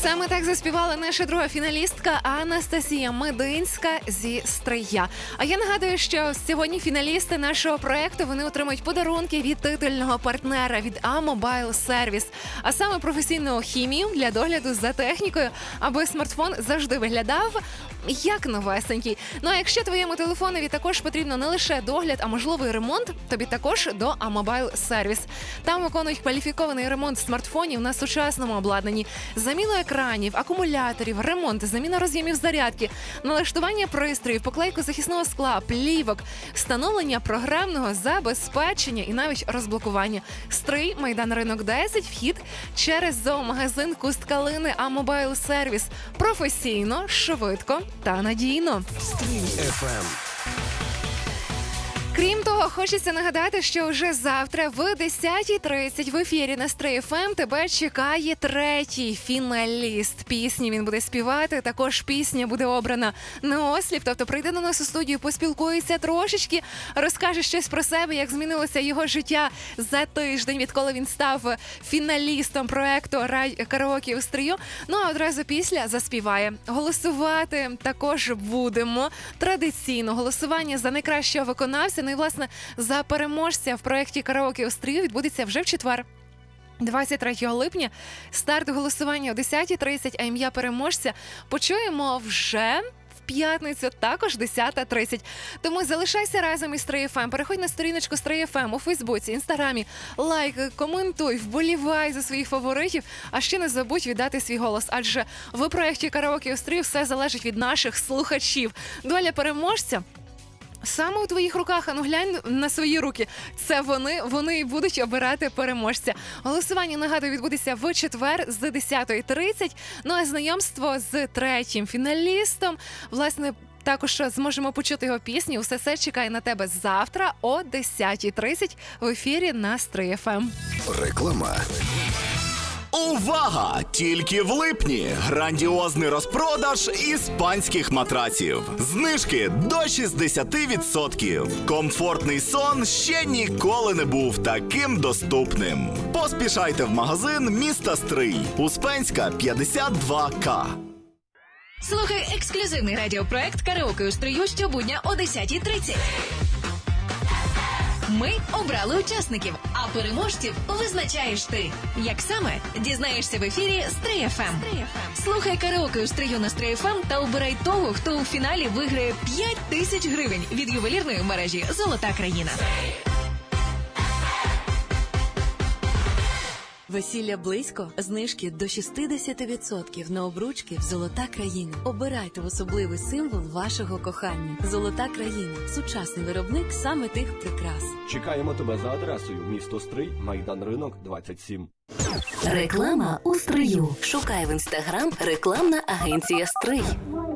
Саме так заспівала наша друга фіналістка Анастасія Мединська зі Стрия. А я нагадую, що сьогодні фіналісти нашого проекту, вони отримують подарунки від титульного партнера від А-Мобайл Сервіс, а саме професійну хімію для догляду за технікою, аби смартфон завжди виглядав як новесенький. Ну а якщо твоєму телефонові також потрібно не лише догляд, а можливий ремонт, тобі також до А-Мобайл Сервіс. Там виконують кваліфікований ремонт смартфонів на сучасному обладнанні, заміну екранів, акумуляторів, ремонт, заміна роз'ємів зарядки, налаштування пристроїв, поклейку захисного скла, плівок, встановлення програмного забезпечення і навіть розблокування. Стрий, Майдан Ринок 10, вхід через зоомагазин Куст Калини А-Мобайл Сервіс. Професійно, швидко та надійно. Стрий FM. Крім того, хочеться нагадати, що вже завтра в 10:30 в ефірі на Стрий FM тебе чекає третій фіналіст пісні. Він буде співати, також пісня буде обрана на осліп, тобто прийде до нас у студію, поспілкується трошечки, розкаже щось про себе, як змінилося його життя за тиждень, відколи він став фіналістом проекту «Караоке у Стрию». Ну а одразу після заспіває. Голосувати також будемо. Традиційно голосування за найкращого виконавця, ну і, власне, за переможця в проєкті «Караоке у Стрию» відбудеться вже в четвер. 23 липня старт голосування о 10:30, а ім'я переможця почуємо вже в п'ятницю, також 10:30. Тому залишайся разом із Стрий FM. Переходь на сторіночку Стрий FM у Фейсбуці, Інстаграмі, лайк, коментуй, вболівай за своїх фаворитів, а ще не забудь віддати свій голос, адже в проєкті «Караоке у Стрию» все залежить від наших слухачів. Доля переможця саме у твоїх руках, а ну глянь на свої руки. Це вони і будуть обирати переможця. Голосування, нагадую, відбудеться в четвер з 10:30. Ну а знайомство з третім фіналістом, власне, також зможемо почути його пісню. Усе це чекає на тебе завтра о 10:30 в ефірі на Стрий FM. Реклама. Увага! Тільки в липні грандіозний розпродаж іспанських матраців. Знижки до 60%. Комфортний сон ще ніколи не був таким доступним. Поспішайте в магазин міста Стрий. Успенська, 52К. Слухай ексклюзивний радіопроект «Караоке у Стрию» щобудня о 10:30. Ми обрали учасників, а переможців визначаєш ти. Як саме? Дізнаєшся в ефірі Стрий FM. Слухай «Караоке у Стрию» на Стрий FM та обирай того, хто у фіналі виграє 5000 гривень від ювелірної мережі «Золота країна». Весілля близько? Знижки до 60% на обручки в «Золота країна». Обирайте особливий символ вашого кохання. «Золота країна» – сучасний виробник саме тих прикрас. Чекаємо тебе за адресою: місто Стрий, Майдан Ринок, 27. Реклама у Стрию. Шукай в Інстаграм рекламна агенція «Стрий».